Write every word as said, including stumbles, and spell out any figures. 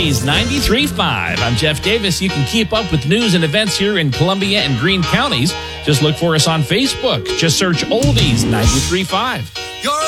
Oldies ninety-three point five. I'm Jeff Davis. You can keep up with news and events here in Columbia and Greene counties. Just look for us on Facebook. Just search Oldies ninety-three point five.